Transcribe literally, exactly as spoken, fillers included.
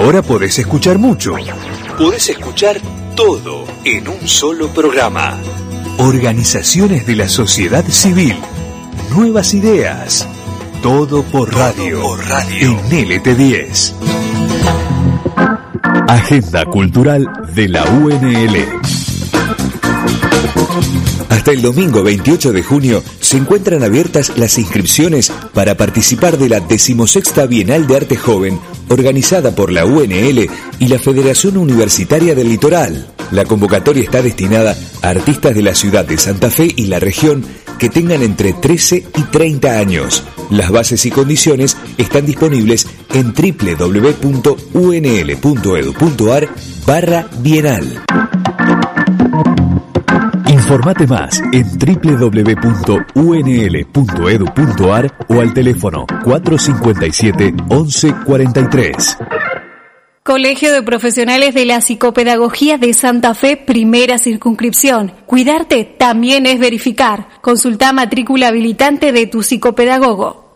Ahora podés escuchar mucho. Podés escuchar todo en un solo programa. Organizaciones de la sociedad civil. Nuevas ideas. Todo por radio. Todo por radio. En L T diez. Agenda Cultural de la U N L. Hasta el domingo veintiocho de junio se encuentran abiertas las inscripciones para participar de la decimosexta Bienal de Arte Joven, organizada por la U N L y la Federación Universitaria del Litoral. La convocatoria está destinada a artistas de la ciudad de Santa Fe y la región que tengan entre trece y treinta años. Las bases y condiciones están disponibles en doble u doble u doble u punto u n l punto e d u punto a r barra bienal. Informate más en doble u doble u doble u punto u n l punto e d u punto a r o al teléfono cuatro cinco siete, once cuarenta y tres. Colegio de Profesionales de la Psicopedagogía de Santa Fe, primera circunscripción. Cuidarte también es verificar. Consulta matrícula habilitante de tu psicopedagogo.